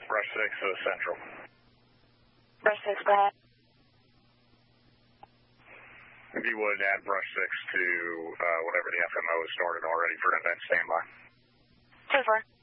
Brush 6 Central. Brush 6, go ahead. If you would add Brush 6 to whatever the FMO has started already for event standby. 2-4.